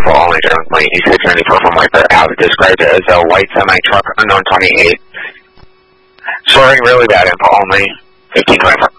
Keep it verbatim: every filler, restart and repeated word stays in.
vehicle only, John Lane, E six ninety-four from Wiper Ave, described as a white semi-truck, unknown twenty-eight. Storing really bad info only, fifteen twenty-four.